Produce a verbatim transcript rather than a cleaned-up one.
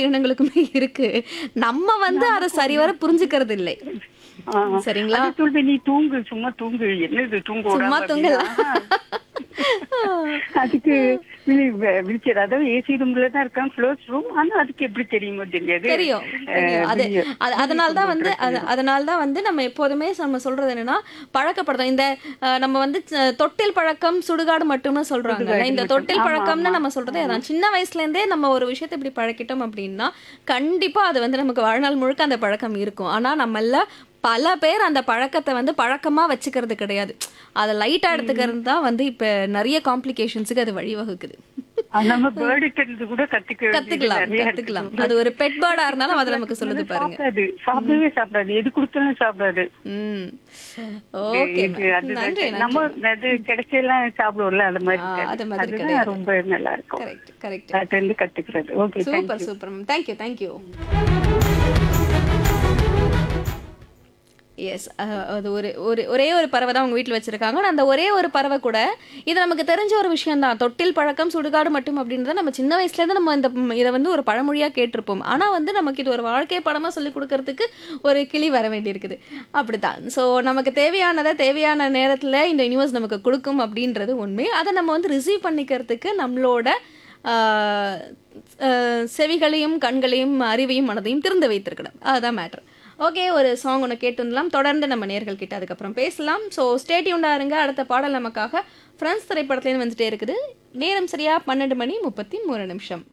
உயிரினங்களுக்குமே இருக்கு. நம்ம வந்து அத சரிவர புரிஞ்சுக்கிறது இல்லை. ஆ. சரிங்களா? அது சொல்லுது, "நீ தூங்கு, சும்மா தூங்கு. என்னது தூங்க சும்மா விடாம?" அப்படின்னா, தூங்கலாம். அதுக்கு விழி வெ விழிச்சது. அதாவது ஏசி ரூம்ல தான் இருக்கான், க்ளோஸ் ரூம். ஆனா அதுக்கு எப்படி தெரியுமோ தெரியாது. தெரியும், அ தெரியும். அது விழிய அது விழி அதனால கொண்டு தான் வந்து விட்டுற அது சொல்லிரும். அதனால தான் வந்து நம்ம எப்போதுமே நம்ம சொல்றது என்னன்னா, பழக்கப்படுத்தணும். இந்த அ நம்ம வந்து ச தொட்டில் பழக்கம், சுடுகாடு மட்டும்னு சொல்றாங்கல்ல. சுடுகாடு இந்த மட்டும். தொட்டில் ஆமா, பழக்கம்னு ஆமா, நம்ம சொல்றதே ஆமா. அதான். சின்ன வயசுலேருந்தே நம்ம ஒரு விஷயத்த இப்படி பழக்கிட்டோம் அப்படின்னா, கண்டிப்பா அது வந்து நமக்கு வாழ்நாள் முழுக்க அந்த பழக்கம் இருக்கும். ஆனா நம்மள்ல பல பேர் அந்த பழக்கத்த வந்து பழக்கமா வச்சுக்கிறது கிடையாது. அத லைட்டா ம். எடுத்துக்கிறது தான் வந்து இப்ப நெறைய காம்ப்ளிகேஷன்ஸ்க்கு அது வழிவகுக்குது. அது நம்ம பேர்டு கிட்ட கூட கத்துக்க வேண்டியது கத்துக்கலாம், நிறைய இருக்குது. கத்துக்கலாம். ஒரு அது ஒரு பெட் பேர்டா இருந்தாலும் அத நமக்கு சிக்ஸ் சொல்லுது மந்த்ஸ் பாருங்க. சாப்பிடாது. ம். சாப்பிடவே சாப்பிடாது. எது குடுத்தாலும் சாப்பிடாது. ம். இது ஓகே இது மேம். அதுதான் நன்றி, க- நன்றி நம்ம மேம். அது கிடைச்செல்லாம் சாப்பிடுவோம்ல, அது ஆ மாதிரி இருக்காது. அது மாதிரி அதுதான் கிடையாது. ரொம்ப நல்லா இருக்கும். Correct, correct. அதுல இருந்து கத்துக்கிறது. Okay, super, thank you. Super ma'am. Thank you, thank you. S. அ அது ஒரு ஒரு ஒரே ஒரு பறவை தான் உங்க வீட்ல வச்சிருக்காங்க. ஆனா, அந்த ஒரே ஒரு பறவை கூட, இது நமக்கு தெரிஞ்ச ஒரு விஷயம் தான். தொட்டில் பழக்கம், சுடுகாடு மட்டும் அப்படின்றத நம்ம சின்ன வயசுலேருந்து நம்ம இந்த ம் இத வந்து ஒரு பழமொழியா கேட்டிருப்போம். ஆனா வந்து நமக்கு இது ஒரு வாழ்க்கை பாடமா சொல்லிக் குடுக்கறதுக்கு ஒரு கிளி வர வேண்டியிருக்குது. அப்படித்தான். ஸோ நமக்கு தேவையானத தேவையான நேரத்தில இந்த யுனிவர்ஸ் நமக்கு குடுக்கும் அப்படின்றது உண்மை. அத நம்ம வந்து ரிசீவ் பண்ணிக்கிறதுக்கு நம்மளோட ஆ அ செவிகளையும், கண்களையும், அறிவையும், மனதையும் திறந்து வைத்திருக்கணும். அதுதான் மேட்டர். ஓகே. ஒரு சாங் ஒண்ணு கேட்டு வந்துடலாம். தொடர்ந்து நம்ம நேயர்கள் கிட்ட அதுக்கப்புறம் பேசலாம். ஸோ ஸ்டே டியூன்டா இருங்க. அடுத்த பாடல் நமக்காக ஃப்ரெண்ட்ஸ் திரைப்படத்துலேருந்து வந்துட்டே இருக்குது. நேரம் சரியா பன்னிரண்டு மணி முப்பத்தி மூன்று நிமிஷம்.